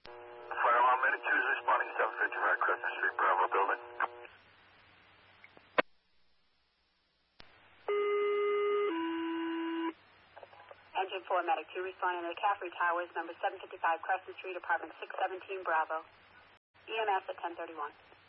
Fire alarm medic 2 is responding 755 Crescent Street, Bravo building. Engine 4 medic 2 responding to the Caffrey Towers, number 755 Crescent Street, apartment 617, Bravo. EMS at 1031.